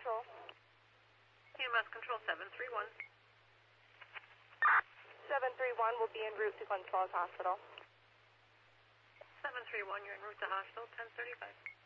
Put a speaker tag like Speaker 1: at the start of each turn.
Speaker 1: Control.
Speaker 2: EMS Control 731.
Speaker 1: 731 will be en route to Glens Falls Hospital.
Speaker 2: 731, you're en route to hospital, 1035.